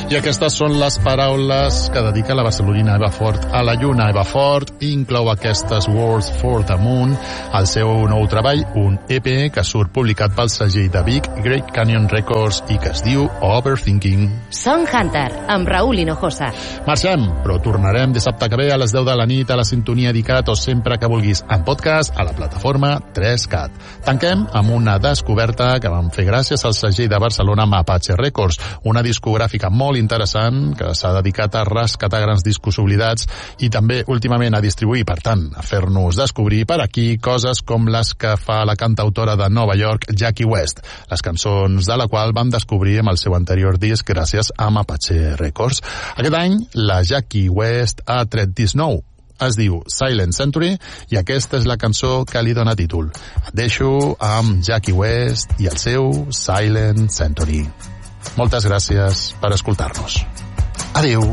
I aquestes són les paraules que dedica la barcelonina Eva Fort a la lluna. Eva Fort inclou aquestes Words for the Moon al seu nou treball, un EP que surt publicat pel segell de Vic, Great Canyon Records, i que es diu Overthinking. Song Hunter, amb Raúl Hinojosa. Marxem, però tornarem dissabte que ve a les 10 de la nit a la sintonia d'ICAT o sempre que vulguis en podcast a la plataforma 3CAT. Tanquem amb una descoberta que vam fer gràcies al segell de Barcelona Mapache Records, una discogràfica molt interessant que s'ha dedicat a rescatar grans discos oblidats i també últimament a distribuir, per tant, a fer-nos descobrir per aquí coses com les que fa la cantautora de Nova York, Jackie West, les cançons de la qual vam descobrir amb el seu anterior disc gràcies a Mapache Records. Aquest any, la Jackie West ha tret disc nou. Es diu Silent Century i aquesta és la cançó que li dona títol. Et deixo amb Jackie West i el seu Silent Century. Moltes gràcies per escoltar-nos. Adéu.